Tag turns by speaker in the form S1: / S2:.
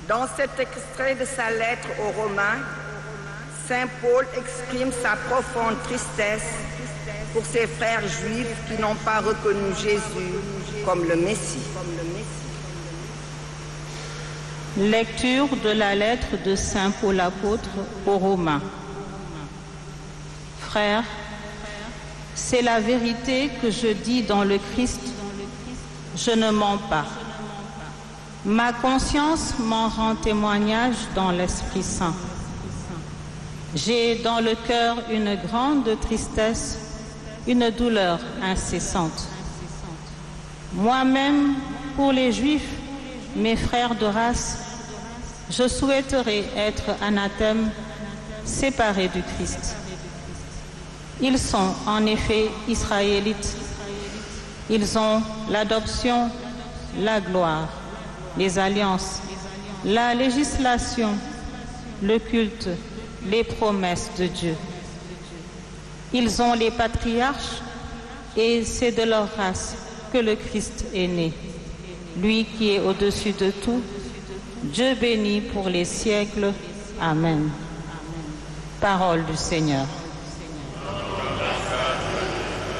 S1: Dans cet extrait de sa lettre aux Romains, Saint Paul exprime sa profonde tristesse pour ses frères juifs qui n'ont pas reconnu Jésus comme le Messie.
S2: Lecture de la lettre de Saint Paul apôtre aux Romains. Frères, c'est la vérité que je dis dans le Christ, je ne mens pas. Ma conscience m'en rend témoignage dans l'Esprit Saint. J'ai dans le cœur une grande tristesse, une douleur incessante. Moi-même, pour les Juifs, mes frères de race, je souhaiterais être anathème, séparé du Christ. Ils sont en effet israélites. Ils ont l'adoption, la gloire, les alliances, la législation, le culte, les promesses de Dieu. Ils ont les patriarches et c'est de leur race que le Christ est né. Lui qui est au-dessus de tout, Dieu béni pour les siècles. Amen. Parole du Seigneur.